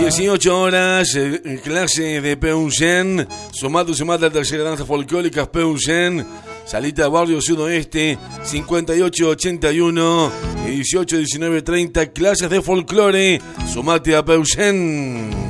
18 horas, clase de Peugen. Sumate a la tercera danza folclórica Peugen. Salita Barrio Sudoeste, 5881 y 18-19-30, clases de folclore. Sumate a Peugen.